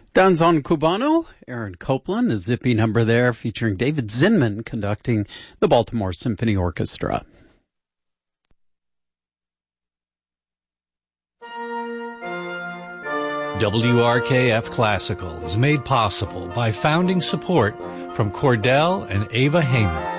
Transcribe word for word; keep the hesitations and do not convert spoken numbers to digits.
Danzon Cubano, Aaron Copland, a zippy number there featuring David Zinman conducting the Baltimore Symphony Orchestra. W R K F Classical is made possible by founding support from Cordell and Ava Heyman.